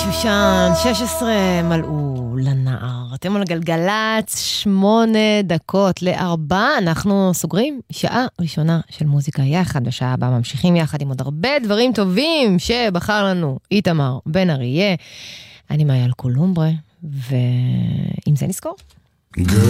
שושן, 16 מלאו לנער. אתם על גלגלץ, 8:04. אנחנו סוגרים שעה ראשונה של מוזיקה יחד. בשעה הבאה ממשיכים יחד עם עוד הרבה דברים טובים שבחר לנו איתמר בן אריה. אני מאייל קולומברה, ועם זה נזכור.